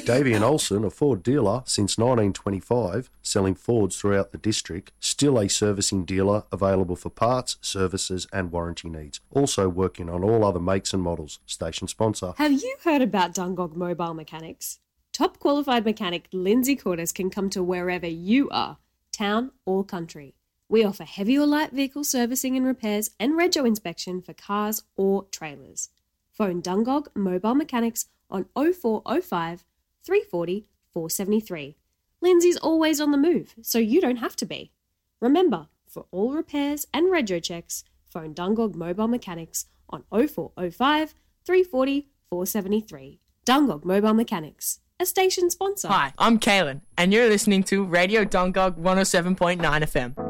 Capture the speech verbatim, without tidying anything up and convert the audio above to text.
Davey and Olsen, a Ford dealer since nineteen twenty-five, selling Fords throughout the district, still a servicing dealer available for parts, services and warranty needs. Also working on all other makes and models. Station sponsor. Have you heard about Dungog Mobile Mechanics? Top qualified mechanic Lindsay Cordes can come to wherever you are, town or country. We offer heavy or light vehicle servicing and repairs and rego inspection for cars or trailers. Phone Dungog Mobile Mechanics on oh four oh five, three four oh, four seven three. Lindsay's always on the move, so you don't have to be. Remember, for all repairs and rego checks, phone Dungog Mobile Mechanics on oh four oh five, three four oh, four seven three. Dungog Mobile Mechanics, a station sponsor. Hi, I'm Kaylin, and you're listening to Radio Dungog one oh seven point nine F M.